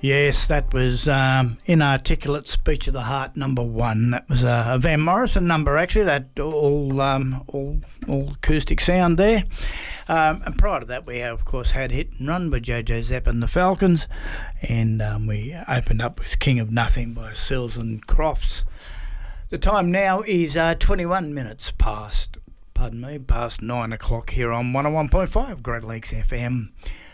Yes, that was Inarticulate Speech of the Heart #1. That was a Van Morrison number, actually. That all acoustic sound there. And prior to that, we of course had Hit and Run by JJ Zapp and the Falcons, and we opened up with King of Nothing by Sills and Crofts. The time now is 21 minutes past 9 o'clock here on 101.5 Great Lakes FM.